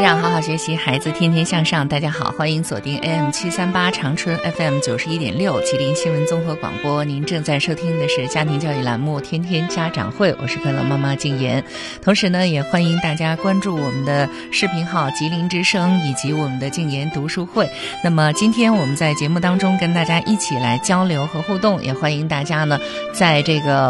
长好好学习，孩子天天向上。大家好，欢迎锁定 AM738 长春 FM91.6 吉林新闻综合广播。您正在收听的是家庭教育栏目天天家长会，我是快乐妈妈静言。同时呢，也欢迎大家关注我们的视频号吉林之声以及我们的静言读书会。那么今天我们在节目当中跟大家一起来交流和互动，也欢迎大家呢在这个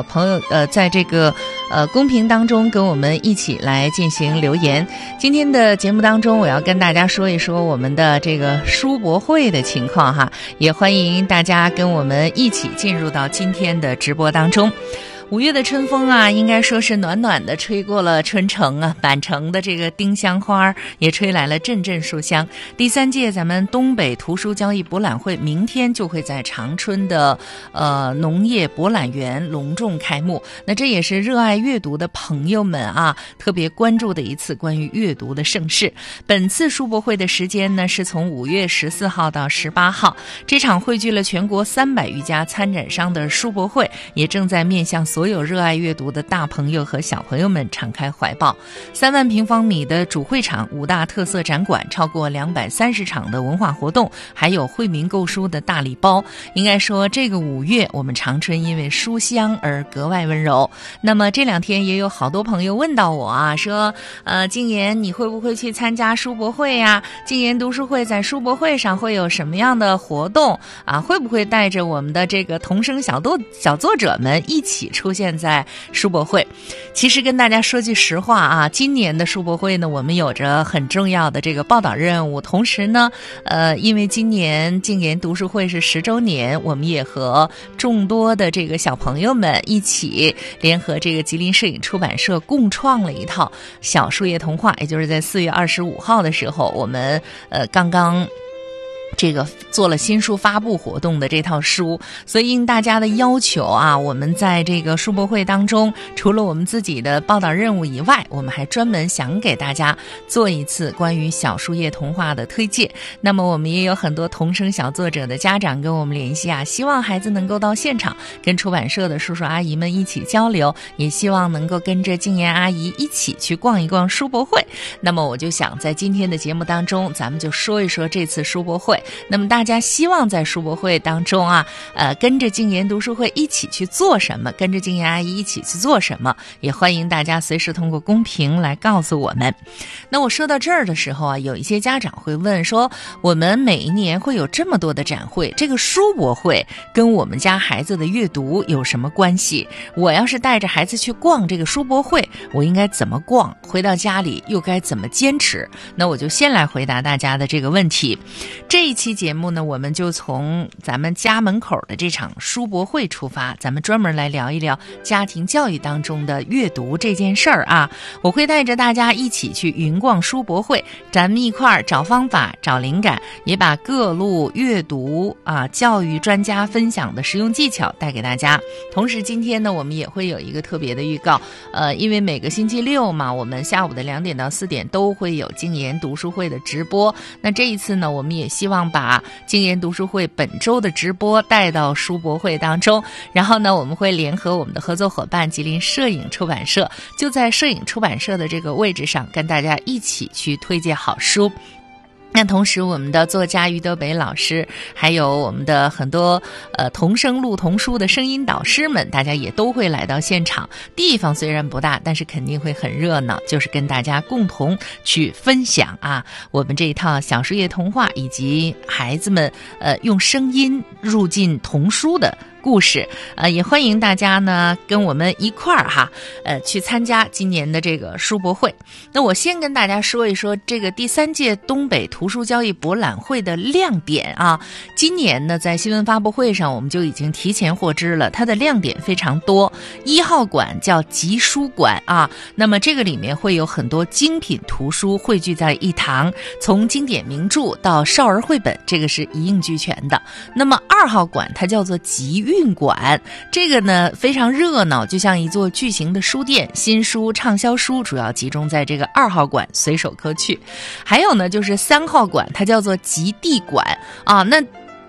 公屏当中跟我们一起来进行留言。今天的节目当中，我要跟大家说一说我们的这个书博会的情况哈，也欢迎大家跟我们一起进入到今天的直播当中。5月的春风啊，应该说是暖暖的吹过了春城啊，满城的这个丁香花也吹来了阵阵书香。第3届咱们东北图书交易博览会明天就会在长春的农业博览园隆重开幕。那这也是热爱阅读的朋友们啊特别关注的一次关于阅读的盛事。本次书博会的时间呢是从5月14号到18号，这场汇聚了全国300余家参展商的书博会也正在面向所有热爱阅读的大朋友和小朋友们敞开怀抱。3万平方米的主会场，5大特色展馆，超过230场的文化活动，还有惠民购书的大礼包。应该说这个5月我们长春因为书香而格外温柔。那么这2天也有好多朋友问到我啊，说静言你会不会去参加书博会呀？静言读书会在书博会上会有什么样的活动啊？会不会带着我们的这个童声小作者们一起出现在书博会？其实跟大家说句实话啊，今年的书博会呢，我们有着很重要的这个报道任务。同时呢，因为今年静言读书会是10周年，我们也和众多的这个小朋友们一起联合这个吉林摄影出版社共创了一套小树叶童话，也就是在4月25号的时候，我们刚刚这个做了新书发布活动的这套书。所以应大家的要求啊，我们在这个书博会当中，除了我们自己的报道任务以外，我们还专门想给大家做一次关于小树叶童话的推介。那么我们也有很多童声小作者的家长跟我们联系啊，希望孩子能够到现场跟出版社的叔叔阿姨们一起交流，也希望能够跟着静言阿姨一起去逛一逛书博会。那么我就想在今天的节目当中，咱们就说一说这次书博会。那么大家希望在书博会当中啊，跟着静言读书会一起去做什么，跟着静言阿姨一起去做什么，也欢迎大家随时通过公屏来告诉我们。那我说到这儿的时候啊，有一些家长会问说，我们每一年会有这么多的展会，这个书博会跟我们家孩子的阅读有什么关系？我要是带着孩子去逛这个书博会，我应该怎么逛？回到家里又该怎么坚持？那我就先来回答大家的这个问题。这一期节目呢，我们就从咱们家门口的这场书博会出发，咱们专门来聊一聊家庭教育当中的阅读这件事儿啊。我会带着大家一起去云逛书博会，咱们一块儿找方法找灵感，也把各路阅读教育专家分享的实用技巧带给大家。同时今天呢，我们也会有一个特别的预告，因为每个星期六嘛，我们下午的2点到4点都会有静言读书会的直播。那这一次呢，我们也希望把静言读书会本周的直播带到书博会当中，然后呢，我们会联合我们的合作伙伴吉林摄影出版社，就在摄影出版社的这个位置上跟大家一起去推荐好书。那同时我们的作家于德北老师，还有我们的很多童声录童书的声音导师们，大家也都会来到现场。地方虽然不大，但是肯定会很热闹，就是跟大家共同去分享啊我们这一套小树叶童话，以及孩子们用声音入进童书的故事。也欢迎大家呢跟我们一块儿去参加今年的这个书博会。那我先跟大家说一说这个第3届东北图书交易博览会的亮点啊。今年呢，在新闻发布会上我们就已经提前获知了，它的亮点非常多。1号馆叫集书馆啊，那么这个里面会有很多精品图书汇聚在一堂，从经典名著到少儿绘本，这个是一应俱全的。那么2号馆它叫做集运馆，这个呢非常热闹，就像一座巨型的书店，新书畅销书主要集中在这个2号馆，随手可取。还有呢就是3号馆，它叫做极地馆啊。那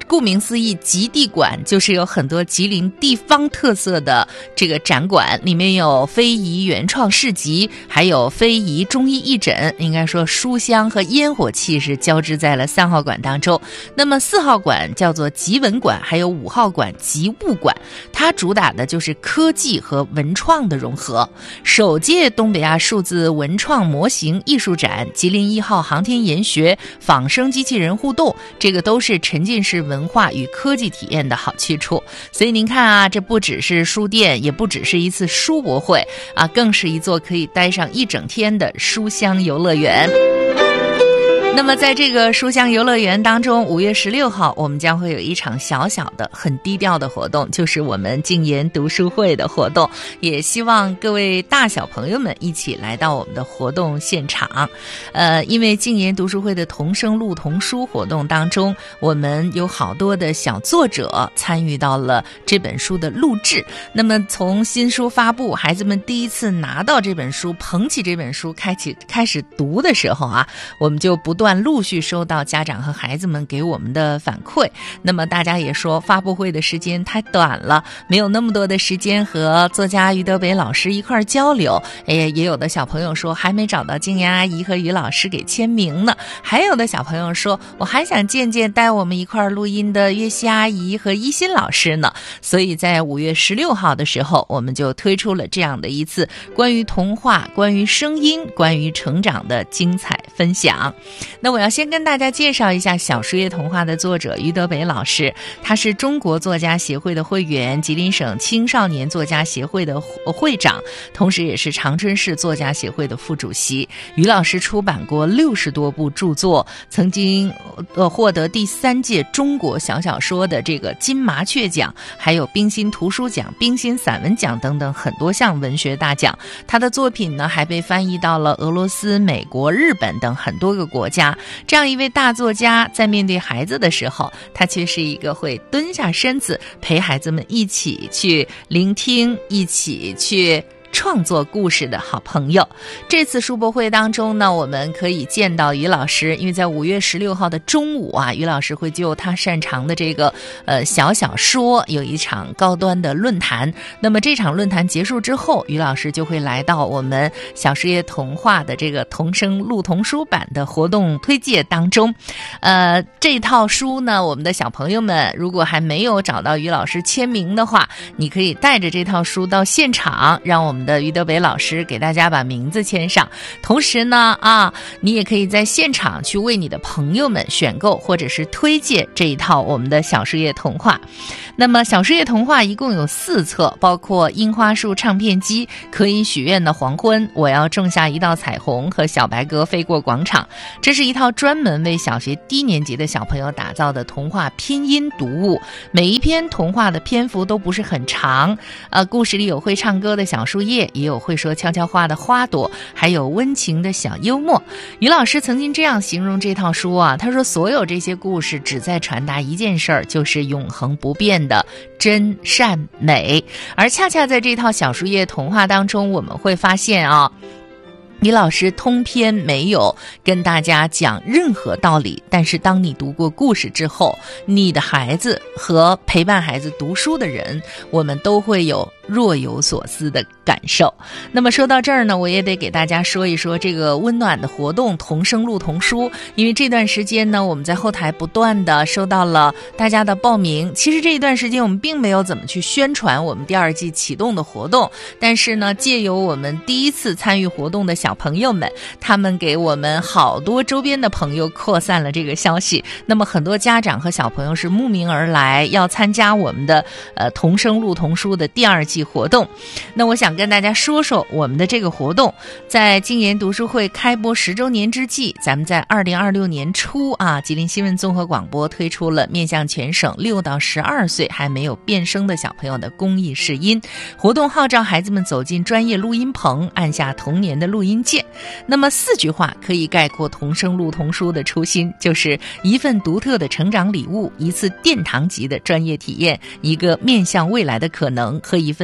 顾名思义，极地馆就是有很多吉林地方特色的这个展馆，里面有非遗原创市集，还有非遗中医义诊，应该说书香和烟火气是交织在了3号馆当中。那么4号馆叫做集文馆，还有5号馆集物馆，它主打的就是科技和文创的融合。首届东北亚数字文创模型艺术展、吉林1号航天研学、仿生机器人互动，这个都是沉浸式文化与科技体验的好去处。所以您看啊，这不只是书店，也不只是一次书博会啊，更是一座可以待上一整天的书香游乐园。那么在这个书香游乐园当中，5月16号我们将会有一场小小的很低调的活动，就是我们静言读书会的活动，也希望各位大小朋友们一起来到我们的活动现场。因为静言读书会的童声录童书活动当中，我们有好多的小作者参与到了这本书的录制。那么从新书发布，孩子们第一次拿到这本书，捧起这本书开始读的时候啊，我们就不断陆续收到家长和孩子们给我们的反馈。那么大家也说发布会的时间太短了，没有那么多的时间和作家于德北老师一块交流。也有的小朋友说还没找到静言阿姨和于老师给签名呢，还有的小朋友说我还想见见带我们一块录音的岳西阿姨和一心老师呢。所以在5月16号的时候，我们就推出了这样的一次关于童话、关于声音、关于成长的精彩分享。那我要先跟大家介绍一下小书页童话的作者于德北老师，他是中国作家协会的会员，吉林省青少年作家协会的会长，同时也是长春市作家协会的副主席。于老师出版过60多部著作，曾经获得第3届中国小小说的这个金麻雀奖，还有冰心图书奖、冰心散文奖等等很多项文学大奖。他的作品呢还被翻译到了俄罗斯、美国、日本等很多个国家。这样一位大作家在面对孩子的时候，他却是一个会蹲下身子陪孩子们一起去聆听，一起去创作故事的好朋友。这次书博会当中呢，我们可以见到于老师，因为在5月16号的中午啊，于老师会就他擅长的这个小说有一场高端的论坛。那么这场论坛结束之后，于老师就会来到我们小书页童话的这个童声录童书版的活动推介当中。这套书呢，我们的小朋友们如果还没有找到于老师签名的话，你可以带着这套书到现场，让我们的于德北老师给大家把名字签上。同时呢你也可以在现场去为你的朋友们选购或者是推荐这一套我们的小书页童话。那么小书页童话一共有4册，包括樱花树唱片机、可以许愿的黄昏、我要种下一道彩虹和小白鸽飞过广场。这是一套专门为小学低年级的小朋友打造的童话拼音读物，每一篇童话的篇幅都不是很长，故事里有会唱歌的小树叶，也有会说悄悄话的花朵，还有温情的小幽默。于老师曾经这样形容这套书啊，他说所有这些故事只在传达一件事儿，就是永恒不变的真善美。而恰恰在这套小书页童话当中，我们会发现于老师通篇没有跟大家讲任何道理，但是当你读过故事之后，你的孩子和陪伴孩子读书的人，我们都会有若有所思的感受。那么说到这儿呢，我也得给大家说一说这个温暖的活动童声录童书。因为这段时间呢，我们在后台不断的收到了大家的报名。其实这一段时间我们并没有怎么去宣传我们第2季启动的活动，但是呢，借由我们第一次参与活动的小朋友们，他们给我们好多周边的朋友扩散了这个消息。那么很多家长和小朋友是慕名而来，要参加我们的童声录童书的第2季活动。那我想跟大家说说我们的这个活动。在静言读书会开播10周年之际，咱们在2026年初吉林新闻综合广播推出了面向全省6到12岁还没有变声的小朋友的公益试音活动，号召孩子们走进专业录音棚，按下童年的录音键。那么4句话可以概括童声录童书的初心，就是一份独特的成长礼物，一次殿堂级的专业体验，一个面向未来的可能，和一份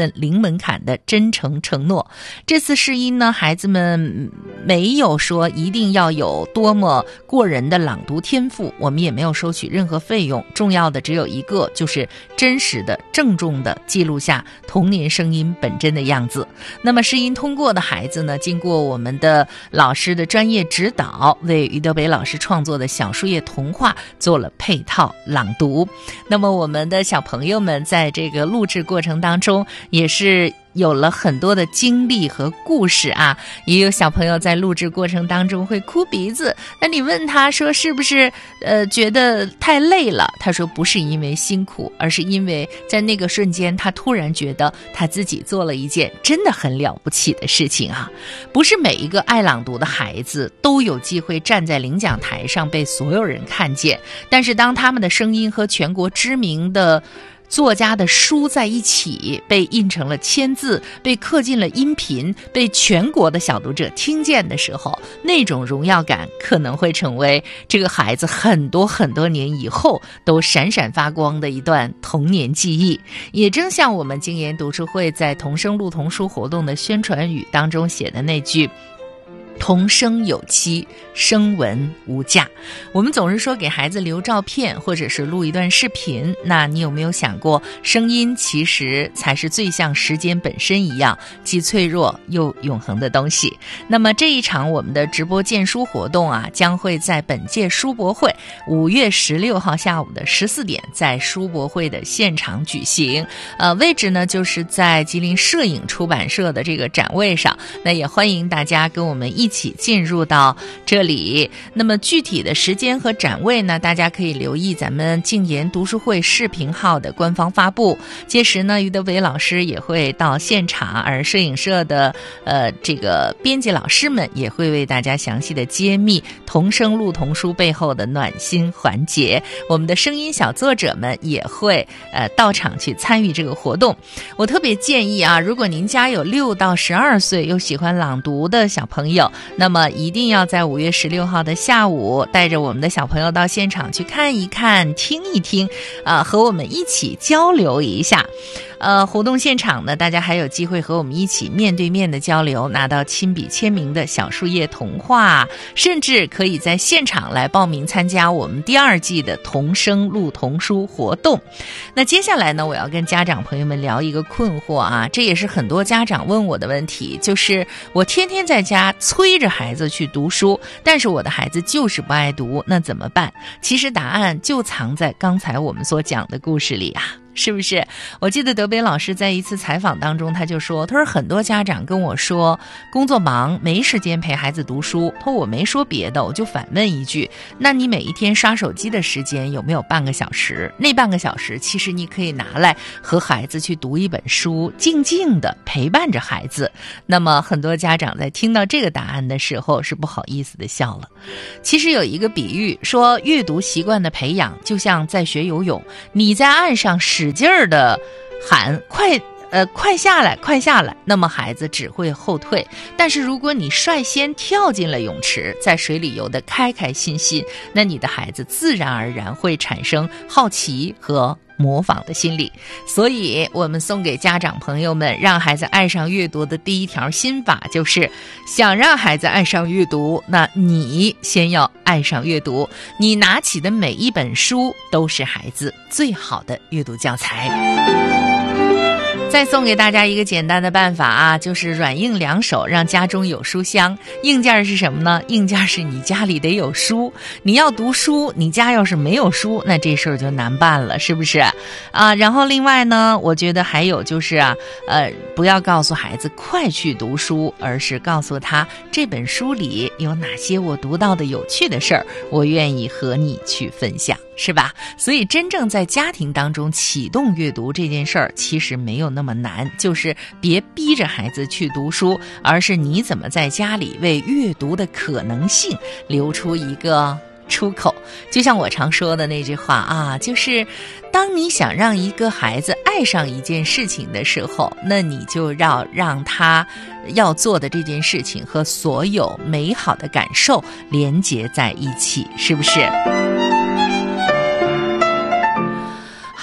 份零门槛的真诚承诺。这次试音呢，孩子们没有说一定要有多么过人的朗读天赋，我们也没有收取任何费用，重要的只有一个，就是真实的郑重的记录下童年声音本真的样子。那么试音通过的孩子呢，经过我们的老师的专业指导，为于德北老师创作的小树叶童话做了配套朗读。那么我们的小朋友们在这个录制过程当中也是有了很多的经历和故事啊，也有小朋友在录制过程当中会哭鼻子。那你问他说是不是觉得太累了？他说不是因为辛苦，而是因为在那个瞬间他突然觉得他自己做了一件真的很了不起的事情啊！不是每一个爱朗读的孩子都有机会站在领奖台上被所有人看见，但是当他们的声音和全国知名的作家的书在一起，被印成了签字，被刻进了音频，被全国的小读者听见的时候，那种荣耀感可能会成为这个孩子很多很多年以后都闪闪发光的一段童年记忆。也正像我们精研读书会在童声录童书活动的宣传语当中写的那句，童声有期，声闻无价。我们总是说给孩子留照片或者是录一段视频，那你有没有想过，声音其实才是最像时间本身一样既脆弱又永恒的东西。那么这一场我们的直播荐书活动啊，将会在本届书博会5月16号下午的14点在书博会的现场举行。位置呢就是在吉林摄影出版社的这个展位上，那也欢迎大家跟我们一起进入到这里。那么具体的时间和展位呢，大家可以留意咱们静言读书会视频号的官方发布。届时呢，于德伟老师也会到现场，而摄影社的这个编辑老师们也会为大家详细的揭秘童声录童书背后的暖心环节。我们的声音小作者们也会到场去参与这个活动。我特别建议啊，如果您家有6到12岁又喜欢朗读的小朋友，那么一定要在5月16号的下午带着我们的小朋友到现场去看一看听一听和我们一起交流一下。活动现场呢，大家还有机会和我们一起面对面的交流，拿到亲笔签名的小树叶童话，甚至可以在现场来报名参加我们第2季的童声录童书活动。那接下来呢，我要跟家长朋友们聊一个困惑啊，这也是很多家长问我的问题，就是我天天在家催着孩子去读书，但是我的孩子就是不爱读，那怎么办？其实答案就藏在刚才我们所讲的故事里啊。是不是？我记得德北老师在一次采访当中他就说，他说很多家长跟我说工作忙没时间陪孩子读书，他说我没说别的，我就反问一句，那你每一天刷手机的时间有没有半个小时？那半个小时其实你可以拿来和孩子去读一本书，静静的陪伴着孩子。那么很多家长在听到这个答案的时候是不好意思的笑了。其实有一个比喻说，阅读习惯的培养就像在学游泳，你在岸上使劲儿的喊快下来快下来，那么孩子只会后退。但是如果你率先跳进了泳池，在水里游得开开心心，那你的孩子自然而然会产生好奇和模仿的心理。所以我们送给家长朋友们让孩子爱上阅读的第一条心法就是，想让孩子爱上阅读，那你先要爱上阅读，你拿起的每一本书都是孩子最好的阅读教材。再送给大家一个简单的办法啊，就是软硬两手，让家中有书香。硬件是什么呢？硬件是你家里得有书。你要读书，你家要是没有书，那这事儿就难办了，是不是啊？然后另外呢，我觉得还有就是不要告诉孩子快去读书，而是告诉他这本书里有哪些我读到的有趣的事儿，我愿意和你去分享，是吧？所以真正在家庭当中启动阅读这件事儿其实没有那么难，就是别逼着孩子去读书，而是你怎么在家里为阅读的可能性留出一个出口。就像我常说的那句话啊，就是当你想让一个孩子爱上一件事情的时候，那你就要让他要做的这件事情和所有美好的感受连结在一起，是不是？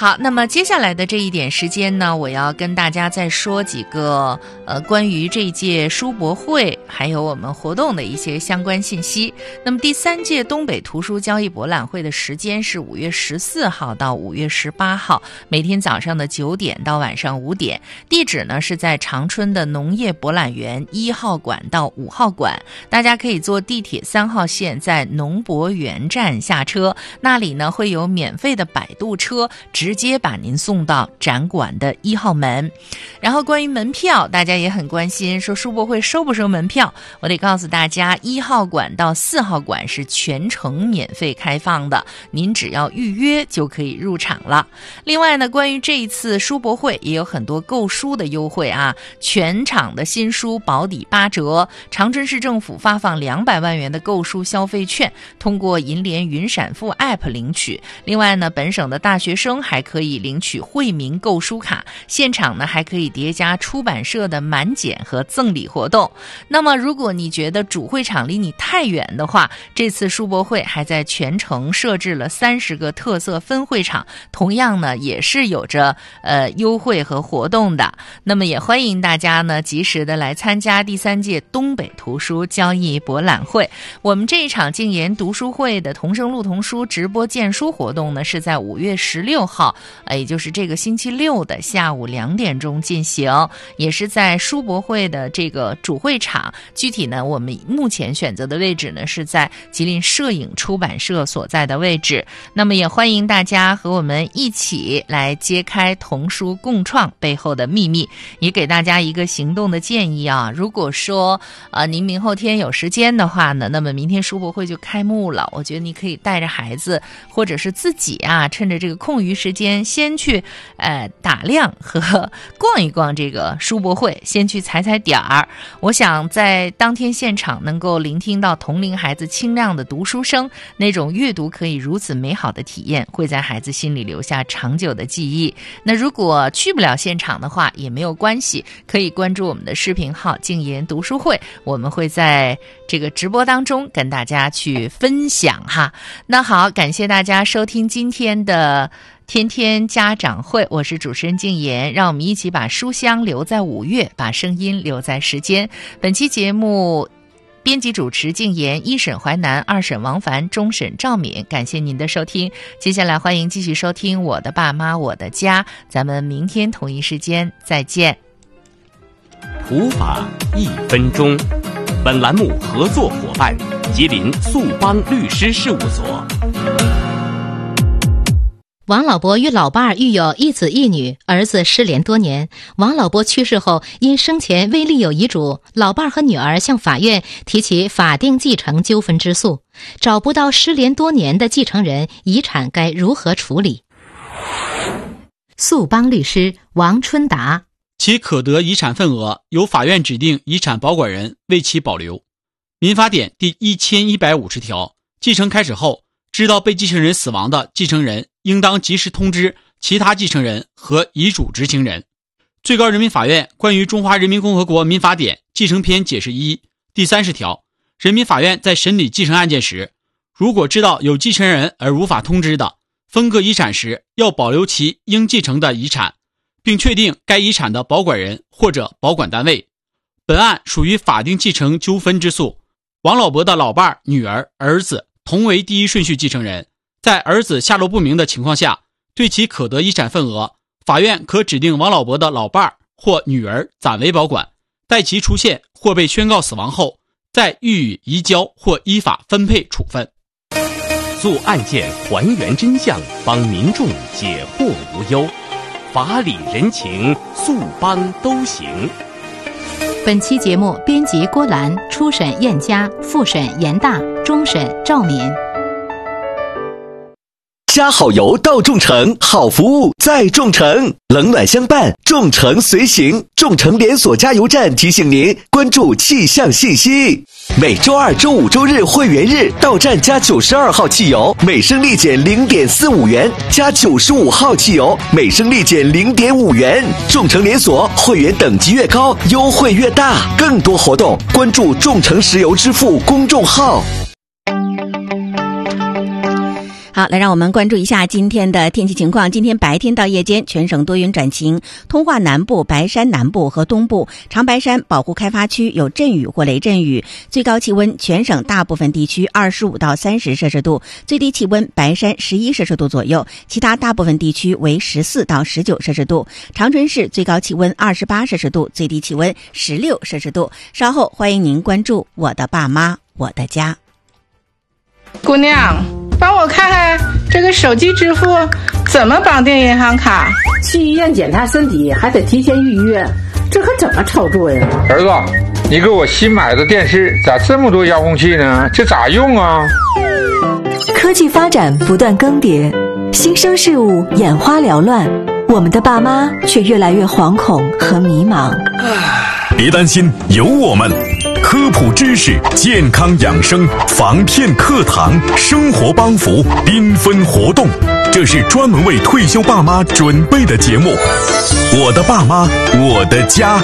好，那么接下来的这一点时间呢，我要跟大家再说几个关于这一届书博会还有我们活动的一些相关信息。那么第3届东北图书交易博览会的时间是5月14号到5月18号，每天早上的9点到晚上5点，地址呢是在长春的农业博览园1号馆到5号馆，大家可以坐地铁3号线在农博园站下车，那里呢会有免费的摆渡车直接把您送到展馆的1号门。然后关于门票，大家也很关心，说书博会收不收门票？我得告诉大家，1号馆到4号馆是全程免费开放的，您只要预约就可以入场了。另外呢，关于这一次书博会也有很多购书的优惠啊，全场的新书保底8折，长春市政府发放200万元的购书消费券，通过银联云闪付 App 领取。另外呢，本省的大学生还可以领取惠民购书卡，现场呢还可以叠加出版社的满减和赠礼活动。那么如果你觉得主会场离你太远的话，这次书博会还在全城设置了30个特色分会场，同样呢也是有着优惠和活动的。那么也欢迎大家呢及时的来参加第3届东北图书交易博览会。我们这一场静言读书会的同声录童书直播荐书活动呢，是在5月16号，也就是这个星期六的下午2点钟进行，也是在书博会的这个主会场。具体呢，我们目前选择的位置呢是在吉林摄影出版社所在的位置。那么也欢迎大家和我们一起来揭开童书共创背后的秘密，也给大家一个行动的建议啊。如果说您明后天有时间的话呢，那么明天书博会就开幕了，我觉得你可以带着孩子或者是自己啊，趁着这个空余时间先去打量和逛一逛这个书博会，先去踩踩点儿。我想在当天现场能够聆听到同龄孩子清亮的读书声，那种阅读可以如此美好的体验，会在孩子心里留下长久的记忆。那如果去不了现场的话也没有关系，可以关注我们的视频号静言读书会，我们会在这个直播当中跟大家去分享哈。那好，感谢大家收听今天的天天家长会，我是主持人静言，让我们一起把书香留在5月，把声音留在时间。本期节目编辑主持静言，1审淮南，2审王凡，终审赵敏。感谢您的收听，接下来欢迎继续收听我的爸妈我的家，咱们明天同一时间再见。 普法1分钟，本栏目合作伙伴吉林速邦律师事务所。 王老伯与老伴儿育有1子1女，儿子失联多年。王老伯去世后，因生前未立有遗嘱，老伴儿和女儿向法院提起法定继承纠纷之诉，找不到失联多年的继承人，遗产该如何处理？速邦律师王春达。 其可得遗产份额由法院指定遗产保管人为其保留。民法典第1150条，继承开始后，知道被继承人死亡的继承人应当及时通知其他继承人和遗嘱执行人。最高人民法院关于中华人民共和国民法典继承篇解释1第30条，人民法院在审理继承案件时，如果知道有继承人而无法通知的，分割遗产时要保留其应继承的遗产，并确定该遗产的保管人或者保管单位。本案属于法定继承纠纷之诉，王老伯的老伴、女儿、儿子同为第一顺序继承人，在儿子下落不明的情况下，对其可得遗产份额，法院可指定王老伯的老伴或女儿暂为保管，待其出现或被宣告死亡后，再予以移交或依法分配处分。 诉案件还原真相，帮民众解惑无忧，法理人情，速邦都行。 本期节目编辑郭兰，初审燕佳，复审严大，终审赵敏。 加好油到众诚，好服务在众诚，冷暖相伴，众诚随行。众诚连锁加油站提醒您关注气象信息。每周2、周5、周日会员日到站加92号汽油，每升立减 0.45 元；加95号汽油，每升立减 0.5 元。众诚连锁会员等级越高，优惠越大。更多活动关注众诚石油支付公众号。 好， 好，来让我们关注一下今天的天气情况。今天白天到夜间全省多云转晴，通化南部、白山南部和东部、长白山保护开发区有阵雨或雷阵雨，最高气温全省大部分地区25到30摄氏度，最低气温白山11摄氏度左右，其他大部分地区为14到19摄氏度。长春市最高气温28摄氏度，最低气温16摄氏度。稍后欢迎您关注我的爸妈我的家。 姑娘，帮我看看这个手机支付怎么绑定银行卡？ 去医院检查身体还得提前预约，这可怎么操作呀？ 儿子，你给我新买的电视咋这么多遥控器呢？这咋用啊？ 科技发展不断更迭，新生事物眼花缭乱，我们的爸妈却越来越惶恐和迷茫。 别担心，有我们。科普知识、健康养生、防骗课堂、生活帮扶、缤纷活动，这是专门为退休爸妈准备的节目。我的爸妈，我的家。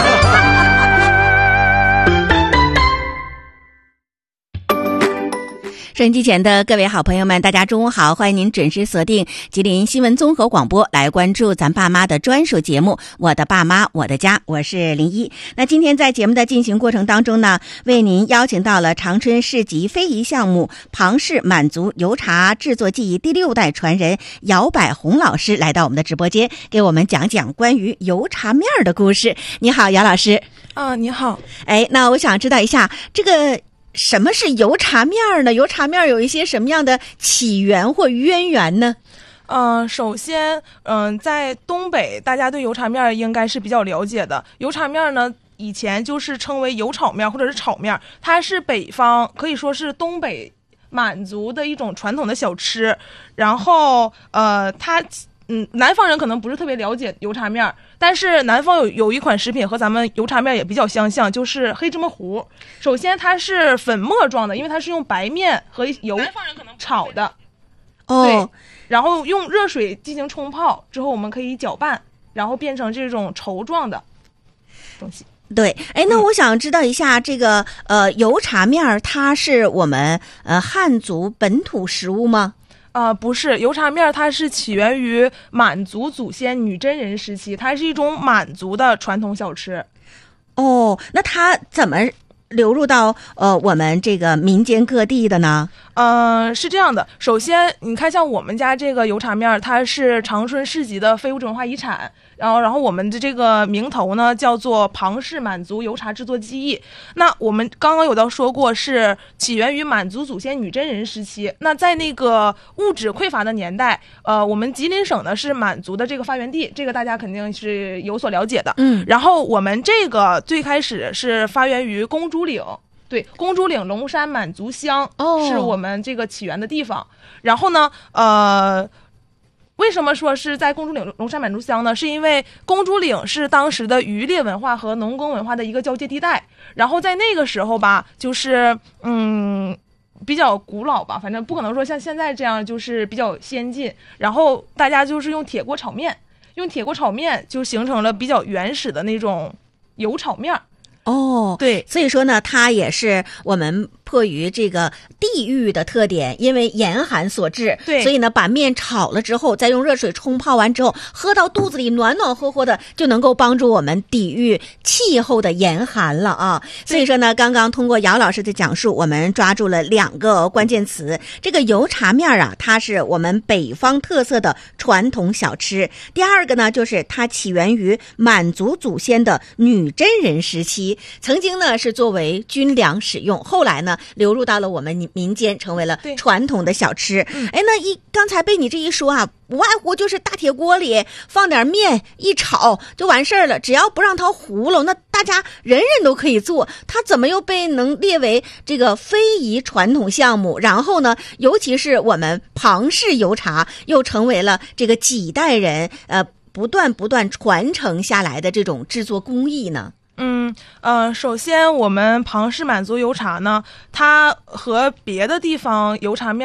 收音机前的各位好朋友们，大家中午好，欢迎您准时锁定吉林新闻综合广播，来关注咱爸妈的专属节目我的爸妈我的家，我是林一。那今天在节目的进行过程当中呢，为您邀请到了长春市级非遗项目庞氏满族油茶制作技艺第6代传人姚百红老师来到我们的直播间，给我们讲讲关于油茶面的故事。你好，姚老师。 你好。 那我想知道一下这个什么是油茶面呢？油茶面有一些什么样的起源或渊源呢？ 首先，在东北，大家对油茶面应该是比较了解的。油茶面呢，以前就是称为油炒面或者是炒面，它是北方，可以说是东北满族的一种传统的小吃。然后，南方人可能不是特别了解油茶面，但是南方有一款食品和咱们油茶面也比较相像，就是黑芝麻糊。首先它是粉末状的，因为它是用白面和油炒的。对，然后用热水进行冲泡之后，我们可以搅拌，然后变成这种稠状的东西。 对，那我想知道一下这个油茶面它是我们汉族本土食物吗？ 不是，油茶面它是起源于满族祖先女真人时期，它是一种满族的传统小吃。 那它怎么流入到我们这个民间各地的呢？ 是这样的，首先你看像我们家这个油茶面，它是长春市级的非物质文化遗产，然后我们的这个名头呢叫做庞氏满族油茶制作技艺。那我们刚刚有到说过是起源于满族祖先女真人时期，那在那个物质匮乏的年代，我们吉林省呢是满族的这个发源地，这个大家肯定是有所了解的。然后我们这个最开始是发源于公主岭。对，公主岭龙山满族乡是我们这个起源的地方。然后呢，为什么说是在公主岭龙山满族乡呢？是因为公主岭是当时的渔猎文化和农耕文化的一个交界地带。然后在那个时候吧，就是比较古老吧，反正不可能说像现在这样就是比较先进。然后大家就是用铁锅炒面，就形成了比较原始的那种油炒面。对， 所以说呢，它也是我们迫于这个地域的特点，因为严寒所致， 对， 所以呢，把面炒了之后，再用热水冲泡完之后，喝到肚子里暖暖和和的，就能够帮助我们抵御气候的严寒了啊。所以说呢，刚刚通过姚老师的讲述，我们抓住了2个关键词。这个油茶面啊，它是我们北方特色的传统小吃。第二个呢，就是它起源于满族祖先的女真人时期。曾经呢是作为军粮使用，后来呢流入到了我们民间，成为了传统的小吃。刚才被你这一说啊，无外乎就是大铁锅里放点面一炒就完事儿了，只要不让它糊了，那大家人人都可以做。它怎么又能列为这个非遗传统项目？然后呢，尤其是我们庞氏油茶又成为了这个几代人不断传承下来的这种制作工艺呢？ 首先我们庞氏满族油茶呢，它和别的地方油茶面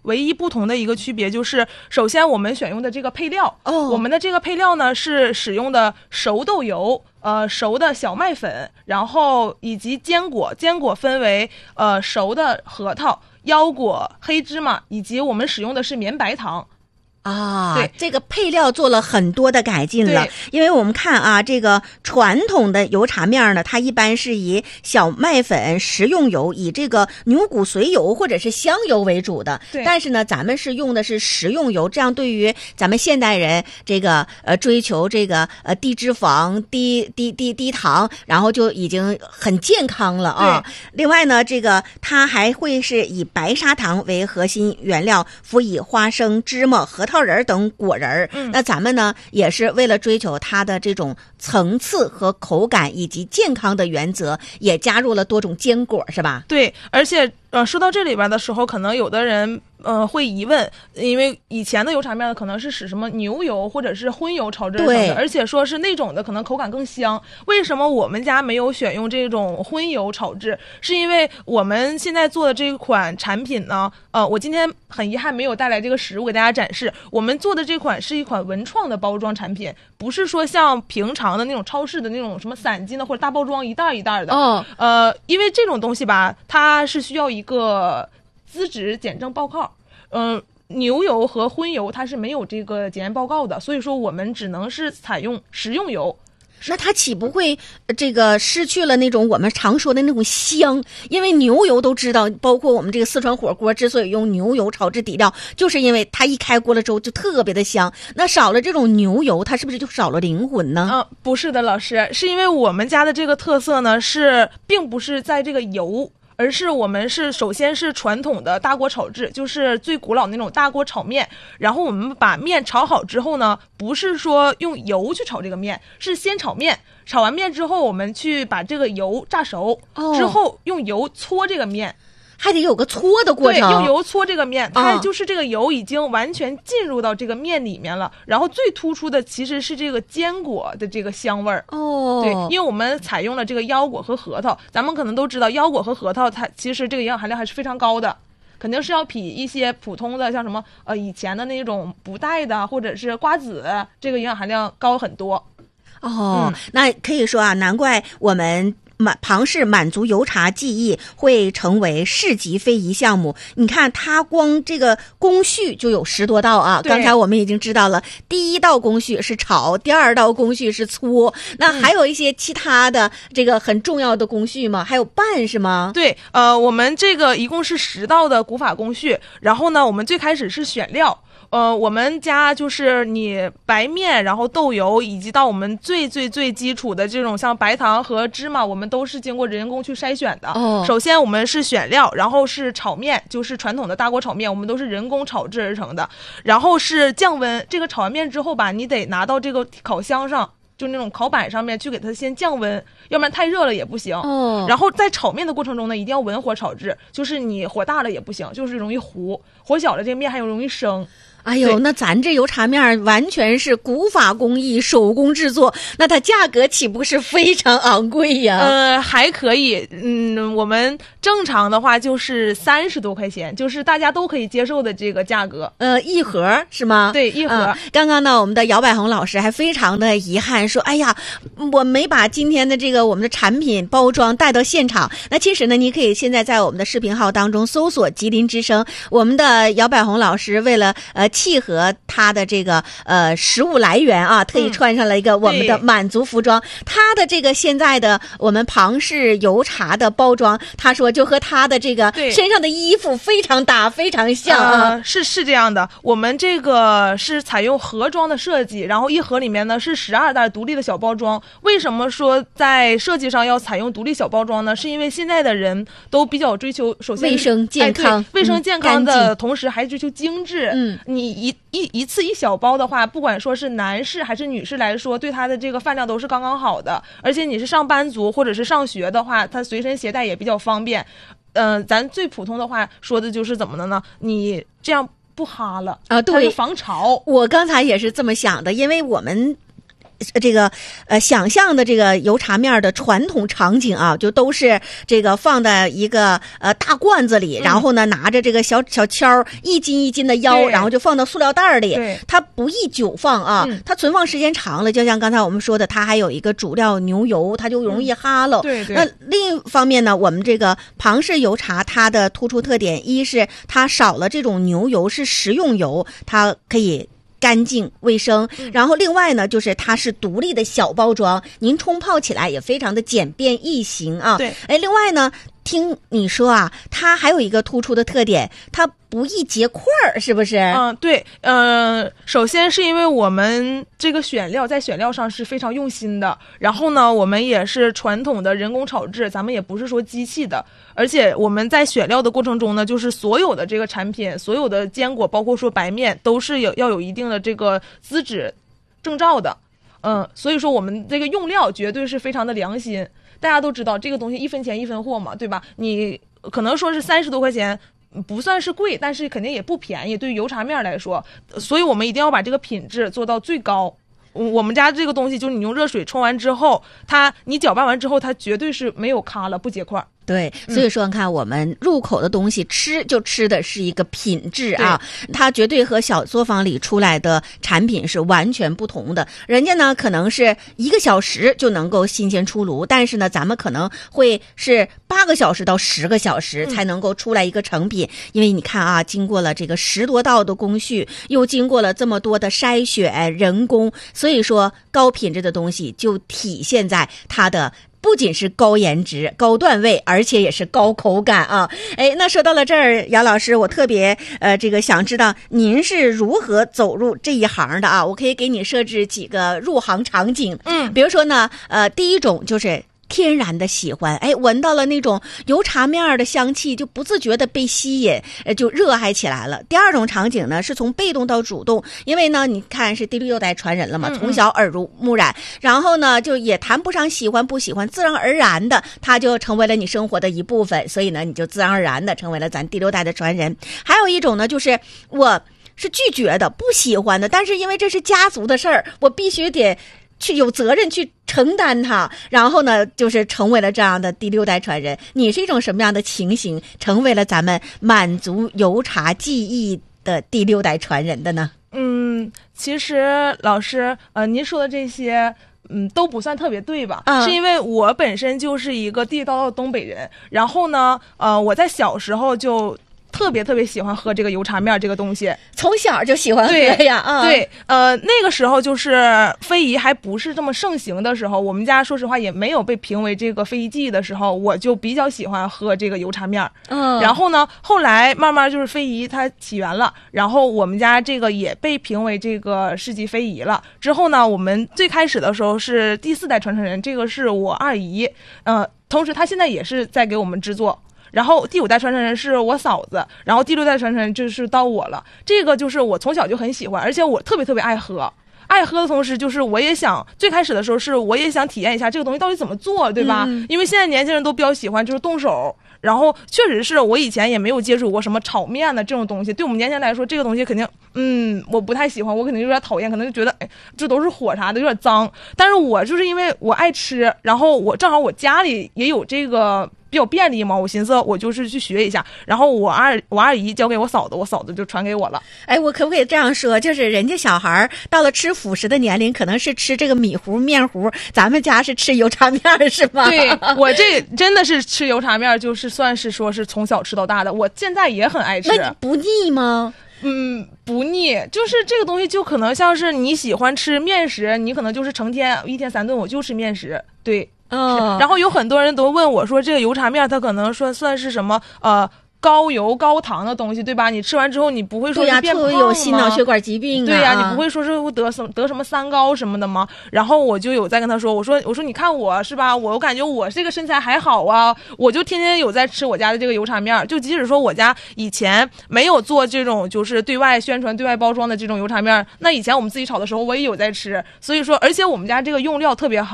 唯一不同的一个区别就是，首先我们选用的这个配料，我们的这个配料呢是使用的熟豆油。熟的小麦粉，然后以及坚果，坚果分为熟的核桃、腰果、黑芝麻，以及我们使用的是绵白糖。 啊，对，这个配料做了很多的改进了，因为我们看啊，这个传统的油茶面呢，它一般是以小麦粉、食用油、以这个牛骨髓油或者是香油为主的。 对， 但是呢，咱们是用的是食用油，这样对于咱们现代人这个追求这个低脂肪、低糖，然后就已经很健康了啊。另外呢，这个它还会是以白砂糖为核心原料，辅以花生、芝麻、核桃仁等果仁。那咱们呢也是为了追求它的这种层次和口感以及健康的原则，也加入了多种坚果，是吧？ 对，而且说到这里边的时候，可能有的人会疑问，因为以前的油茶面可能是使什么牛油或者是荤油炒制成的，而且说是那种的可能口感更香。为什么我们家没有选用这种荤油炒制？是因为我们现在做的这款产品呢，我今天很遗憾没有带来这个实物给大家展示。我们做的这款是一款文创的包装产品，不是说像平常的那种超市的那种什么散斤的或者大包装一袋一袋的。因为这种东西吧，它是需要一个资质检证报告。牛油和荤油它是没有这个检验报告的，所以说我们只能是采用食用油。 那它岂不会这个失去了那种我们常说的那种香？因为牛油都知道，包括我们这个四川火锅之所以用牛油炒制底料，就是因为它一开锅了之后就特别的香。那少了这种牛油，它是不是就少了灵魂呢？ 不是的，老师，是因为我们家的这个特色呢，并不是在这个油，而是我们是首先是传统的大锅炒制，就是最古老那种大锅炒面。然后我们把面炒好之后呢，不是说用油去炒这个面，是先炒面，炒完面之后我们去把这个油炸熟，之后用油搓这个面。 还得有个搓的过程， 对，用油搓这个面，它就是这个油已经完全进入到这个面里面了。然后最突出的其实是这个坚果的这个香味儿。对，因为我们采用了这个腰果和核桃，咱们可能都知道腰果和核桃它其实这个营养含量还是非常高的，肯定是要比一些普通的像什么以前的那种不带的或者是瓜子这个营养含量高很多。 那可以说啊，难怪我们庞氏满族油茶技艺会成为市级非遗项目。你看它光这个工序就有10多道啊，刚才我们已经知道了，第一道工序是炒，第二道工序是搓，那还有一些其他的这个很重要的工序吗？还有拌是吗？ 对，我们这个一共是10道的古法工序。然后呢，我们最开始是选料，我们家就是你白面，然后豆油，以及到我们最基础的这种像白糖和芝麻，我们都是经过人工去筛选的。首先我们是选料，然后是炒面，就是传统的大锅炒面，我们都是人工炒制而成的。然后是降温，这个炒完面之后吧，你得拿到这个烤箱上，就那种烤板上面去给它先降温，要不然太热了也不行。然后在炒面的过程中呢，一定要文火炒制，就是你火大了也不行，就是容易糊，火小了这个面还容易生。 哎呦，那咱这油茶面完全是古法工艺，手工制作，那它价格岂不是非常昂贵呀？ 还可以，我们正常的话就是30多块钱，就是大家都可以接受的这个价格。 一盒是吗？ 对，一盒。 刚刚呢，我们的姚百红老师还非常的遗憾说，哎呀，我没把今天的这个我们的产品包装带到现场。那其实呢，你可以现在在我们的视频号当中搜索吉林之声，我们的姚百红老师为了契合他的这个食物来源啊，特意穿上了一个我们的满族服装。他的这个现在的我们庞氏油茶的包装，他说就和他的这个身上的衣服非常搭，非常像。 是这样的，我们这个是采用盒装的设计，然后一盒里面呢是12袋独立的小包装。为什么说在设计上要采用独立小包装呢？是因为现在的人都比较追求首先卫生健康， 卫生健康的同时还追求精致。你一次一小包的话，不管说是男士还是女士来说，对他的这个饭量都是刚刚好的。而且你是上班族或者是上学的话，他随身携带也比较方便。咱最普通的话说的就是怎么的呢？你这样不哈了啊？ 对， 防潮。 我刚才也是这么想的，因为我们想象的这个油茶面的传统场景啊，就都是这个放在一个大罐子里，然后呢拿着这个小锹一斤一斤的舀，然后就放到塑料袋里，它不宜久放啊，它存放时间长了，就像刚才我们说的，它还有一个主料牛油，它就容易哈喽。 对对。 那另一方面呢，我们这个庞氏油茶它的突出特点，一是它少了这种牛油，是食用油，它可以干净卫生，然后另外呢就是它是独立的小包装，您冲泡起来也非常的简便易行啊。 对， 另外呢听你说啊，它还有一个突出的特点，它不易结块儿，是不是？ 对，首先是因为我们这个选料在选料上是非常用心的，然后呢，我们也是传统的人工炒制，咱们也不是说机器的，而且我们在选料的过程中呢，就是所有的这个产品，所有的坚果，包括说白面，都是要有一定的这个资质证照的。所以说我们这个用料绝对是非常的良心。大家都知道这个东西1分钱1分货嘛，对吧？你可能说是30多块钱不算是贵，但是肯定也不便宜，对于油茶面来说，所以我们一定要把这个品质做到最高。我们家这个东西就是你用热水冲完之后，你搅拌完之后，它绝对是没有咖了，不结块。 对，所以说你看我们入口的东西吃的是一个品质啊，它绝对和小作坊里出来的产品是完全不同的。人家呢可能是1个小时就能够新鲜出炉，但是呢咱们可能会是8个小时到10个小时才能够出来一个成品，因为你看啊，经过了这个10多道的工序，又经过了这么多的筛选人工，所以说高品质的东西就体现在它的不仅是高颜值、高段位，而且也是高口感啊！那说到了这儿，姚老师，我特别这个想知道您是如何走入这一行的啊？我可以给你设置几个入行场景，比如说呢，第一种就是天然的喜欢，闻到了那种油茶面的香气，就不自觉的被吸引，就热爱起来了。第二种场景呢，是从被动到主动，因为呢，你看是第6代传人了嘛，从小耳濡目染，然后呢，就也谈不上喜欢不喜欢，自然而然的，它就成为了你生活的一部分，所以呢，你就自然而然的成为了咱第6代的传人。还有一种呢，就是我是拒绝的，不喜欢的，但是因为这是家族的事儿，我必须得去有责任去承担它，然后呢就是成为了这样的第6代传人。你是一种什么样的情形成为了咱们满族油茶技艺的第6代传人的呢？ 其实老师您说的这些都不算特别对吧？是因为我本身就是一个地地道道的东北人，然后呢我在小时候就特别喜欢喝这个油茶面这个东西， 从小就喜欢喝呀。 对，那个时候就是非遗还不是这么盛行的时候，我们家说实话也没有被评为这个非遗技艺的时候，我就比较喜欢喝这个油茶面。然后呢，后来慢慢就是非遗它起源了，然后我们家这个也被评为这个市级非遗了。之后呢，我们最开始的时候是第4代传承人，这个是我二姨，同时她现在也是在给我们制作。然后第5代传承人是我嫂子，然后第6代传承人就是到我了。这个就是我从小就很喜欢，而且我特别爱喝。爱喝的同时，就是我也想，最开始的时候是我也想体验一下这个东西到底怎么做，对吧？因为现在年轻人都比较喜欢就是动手。然后确实是我以前也没有接触过什么炒面的这种东西，对我们年轻人来说，这个东西肯定我不太喜欢，我肯定有点讨厌，可能就觉得这都是火啥的，有点脏。但是我就是因为我爱吃，然后我正好我家里也有这个比较便利嘛，我寻思我就是去学一下，然后我二姨交给我嫂子，我嫂子就传给我了。 我可不可以这样说，就是人家小孩到了吃辅食的年龄，可能是吃这个米糊面糊，咱们家是吃油茶面是吗？ 对，我这真的是吃油茶面，就是算是说是从小吃到大的，我现在也很爱吃。 那你不腻吗？ 不腻，就是这个东西就可能像是你喜欢吃面食，你可能就是成天1天3顿我就吃面食，对。然后有很多人都问我说，这个油茶面它可能算是什么高油高糖的东西，对吧？你吃完之后你不会说是变胖吗？ 有心脑血管疾病对呀，你不会说是会得什么3高什么的吗？然后我就有在跟他说，我说你看我是吧，我感觉我这个身材还好啊，我就天天有在吃我家的这个油茶面，就即使说我家以前没有做这种就是对外宣传对外包装的这种油茶面，那以前我们自己炒的时候我也有在吃，所以说而且我们家这个用料特别好，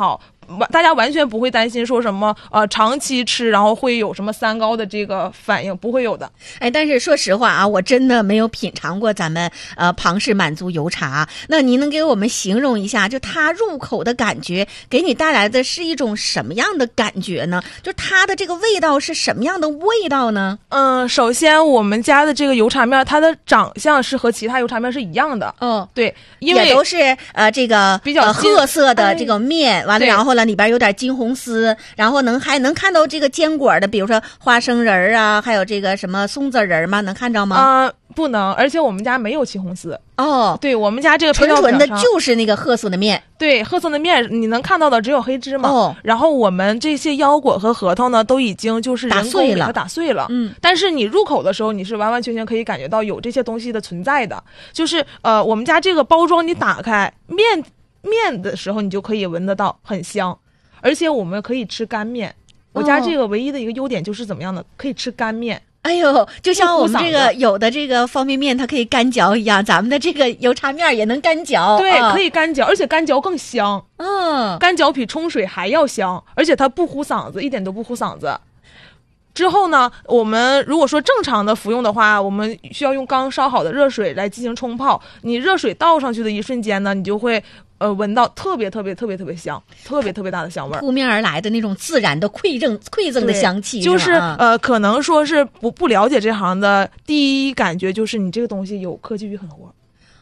大家完全不会担心说什么长期吃然后会有什么三高的这个反应，不会有的。 但是说实话啊，我真的没有品尝过咱们庞氏满族油茶。那您能给我们形容一下，就它入口的感觉，给你带来的是一种什么样的感觉呢？就它的这个味道是什么样的味道呢？ 首先我们家的这个油茶面，它的长相是和其他油茶面是一样的。对，因为也都是这个比较褐色的这个面，完了然后呢里边有点金红丝，然后还能看到这个坚果的，比如说花生仁啊，还有这个什么松子仁吗？能看着吗？ 不能，而且我们家没有青红丝。对，我们家这个纯纯的就是那个褐色的面。 对，褐色的面你能看到的只有黑芝麻。然后我们这些腰果和核桃呢都已经就是人工给它打碎了。但是你入口的时候你是完完全全可以感觉到有这些东西的存在的。就是我们家这个包装你打开面的时候你就可以闻得到，很香。而且我们可以吃干面。我家这个唯一的一个优点就是怎么样的，可以吃干面。 哎呦，就像我们这个有的这个方便面它可以干嚼一样，咱们的这个油茶面也能干嚼。 对，可以干嚼，而且干嚼更香。干嚼比冲水还要香，而且它不糊嗓子，一点都不糊嗓子。之后呢，我们如果说正常的服用的话，我们需要用刚烧好的热水来进行冲泡。你热水倒上去的一瞬间呢，你就会闻到特别香，特别大的香味儿， 扑面而来的那种自然的馈赠的香气。 就是可能说是不了解这行的第一感觉就是你这个东西有科技与狠活。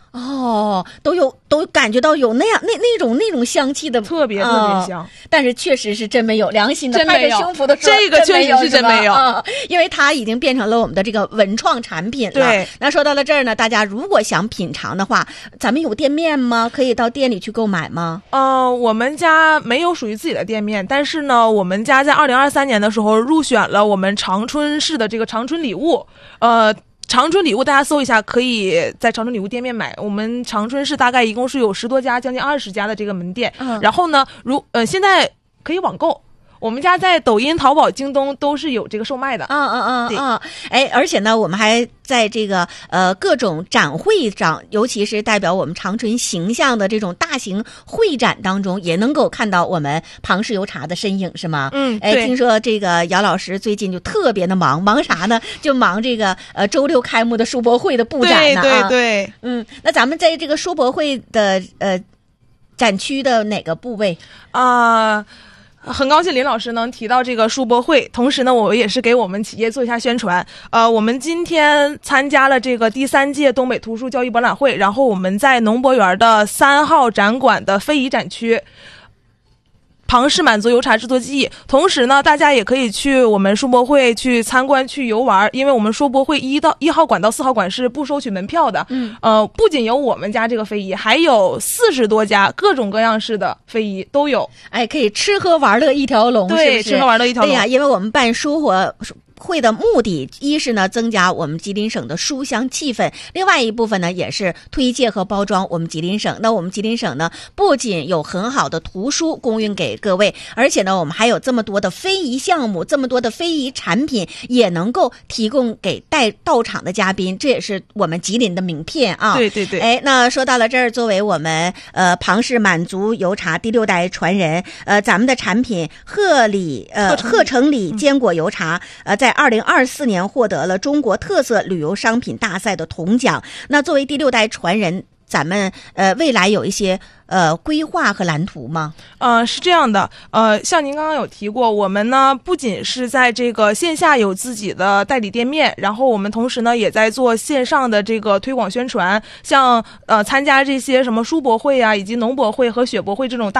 都感觉到有那种香气的， 特别香。 但是确实是真没有，良心的拍着胸脯的说， 这个确实是真没有。 因为它已经变成了我们的这个文创产品了。 对， 那说到了这儿呢，大家如果想品尝的话，咱们有店面吗？可以到店里去购买吗？ 我们家没有属于自己的店面，但是呢，我们家在2023年的时候入选了我们长春市的这个长春礼物。长春礼物大家搜一下，可以在长春礼物店面买。我们长春市大概一共是有10多家，将近20家的这个门店。然后呢，现在可以网购。我们家在抖音、淘宝、京东都是有这个售卖的。 而且呢，我们还在这个各种展会上，尤其是代表我们长春形象的这种大型会展当中，也能够看到我们庞氏油茶的身影，是吗？听说这个姚老师最近就特别的忙啥呢？就忙这个周六开幕的书博会的布展呢。 对。 那咱们在这个书博会的展区的哪个部位很高兴林老师能提到这个书博会，同时呢，我也是给我们企业做一下宣传。我们今天参加了这个第3届东北图书教育博览会，然后我们在农博园的3号展馆的非遗展区。庞氏满族油茶制作技艺，同时呢，大家也可以去我们书博会去参观、去游玩，因为我们书博会1号馆到4号馆是不收取门票的。不仅有我们家这个非遗，还有40多家各种各样式的非遗都有。 可以吃喝玩乐一条龙， 对， 是不是？ 吃喝玩乐一条龙。 对呀，因为我们办书会的目的，一是呢增加我们吉林省的书香气氛，另外一部分呢也是推介和包装我们吉林省。那我们吉林省呢不仅有很好的图书供应给各位，而且呢我们还有这么多的非遗项目，这么多的非遗产品也能够提供给到场的嘉宾，这也是我们吉林的名片啊。 对。 那说到了这儿，作为我们庞氏满族油茶第6代传人，咱们的产品鹤城里坚果油茶在2024年获得了中国特色旅游商品大赛的铜奖。那作为第6代传人，咱们未来有一些规划和蓝图吗？ 是这样的，像您刚刚有提过，我们呢不仅是在这个线下有自己的代理店面，然后我们同时呢也在做线上的这个推广宣传，像参加这些什么书博会啊，以及农博会和雪博会这种大